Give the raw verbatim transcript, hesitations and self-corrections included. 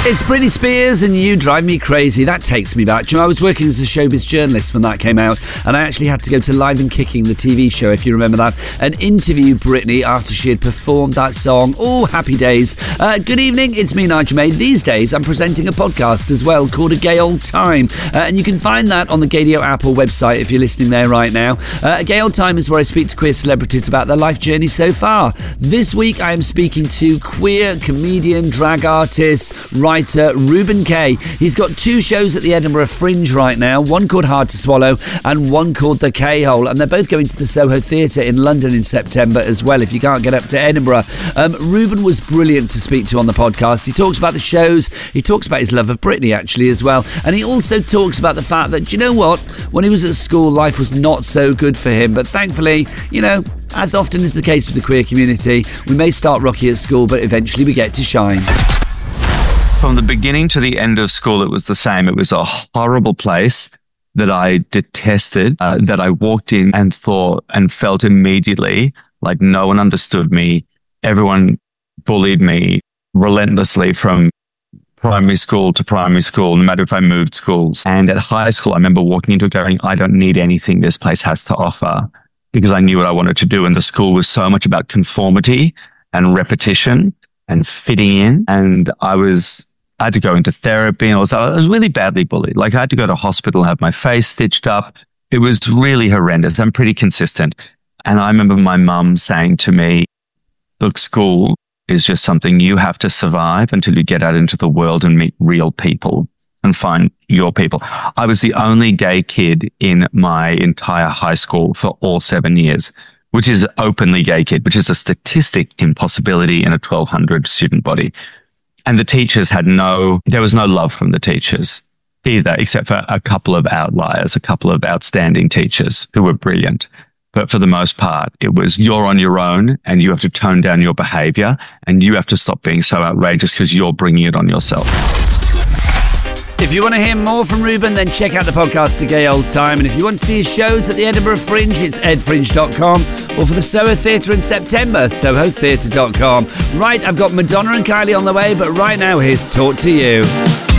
It's Britney Spears and You Drive Me Crazy. That takes me back. You know, I was working as a showbiz journalist when that came out, and I actually had to go to Live and Kicking, the T V show, if you remember that, and interview Britney after she had performed that song. Oh, happy days. Uh, good evening, it's me, Nigel May. These days, I'm presenting a podcast as well called A Gay Old Time, uh, and you can find that on the Gadio app or website if you're listening there right now. Uh, A Gay Old Time is where I speak to queer celebrities about their life journey so far. This week, I am speaking to queer comedian, drag artist, writer Ruben Kaye. He's got two shows at the Edinburgh Fringe right now, one called Hard to Swallow and one called The K-Hole, and they're both going to the Soho Theatre in London in September as well if you can't get up to Edinburgh. Um, Ruben was brilliant to speak to on the podcast. He talks about the shows, he talks about his love of Britney actually as well, and he also talks about the fact that, do you know what, when he was at school life was not so good for him, but thankfully, you know, as often is the case with the queer community, we may start rocky at school but eventually we get to shine. From the beginning to the end of school, it was the same. It was a horrible place that I detested, uh, that I walked in and thought and felt immediately like no one understood me. Everyone bullied me relentlessly from primary school to primary school, no matter if I moved schools. And at high school, I remember walking into it going, I don't need anything this place has to offer, because I knew what I wanted to do. And the school was so much about conformity and repetition and fitting in. And I was... I had to go into therapy, and I was, I was really badly bullied. Like, I had to go to hospital and have my face stitched up. It was really horrendous. I'm pretty consistent. And I remember my mum saying to me, look, school is just something you have to survive until you get out into the world and meet real people and find your people. I was the only gay kid in my entire high school for all seven years, which is openly gay kid, which is a statistic impossibility in a twelve hundred student body. And the teachers had no, there was no love from the teachers either, except for a couple of outliers, a couple of outstanding teachers who were brilliant. But for the most part, it was you're on your own and you have to tone down your behavior and you have to stop being so outrageous because you're bringing it on yourself. If you want to hear more from Ruben, then check out the podcast A Gay Old Time. And if you want to see his shows at the Edinburgh Fringe, it's ed fringe dot com. Or for the Soho Theatre in September, soho theatre dot com. Right, I've got Madonna and Kylie on the way, but right now, here's Talk to You.